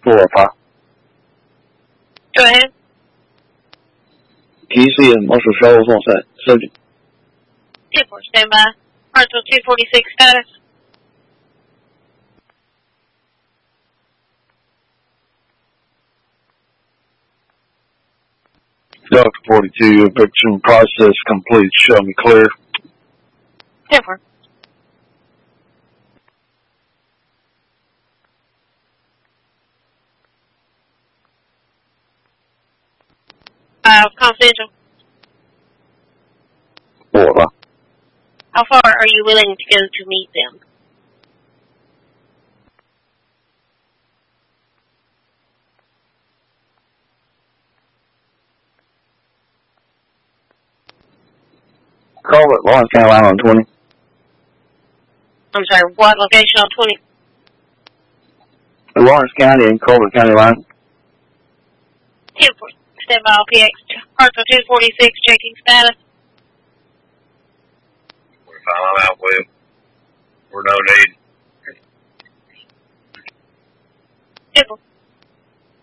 405. Go ahead. Kesey and Marshall Shoals wants that subject. 10-4, stand by. Hartsville 246 status. Dr. 42, eviction process complete. Show me clear. 10-4. Confidential. 405. How far are you willing to go to meet them? Call at Lawrence County line on 20. I'm sorry, what location on 20? The Lawrence County and Colbert County line. 10-4, stand by LPX. Hartsville 246, checking status. We're fine out with. We're no need.